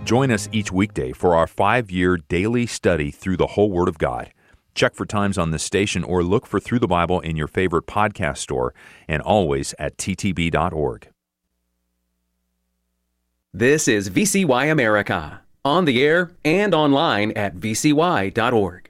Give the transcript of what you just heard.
Join us each weekday for our 5-year daily study through the whole Word of God. Check for times on this station or look for Through the Bible in your favorite podcast store and always at ttb.org. This is VCY America, on the air and online at vcy.org.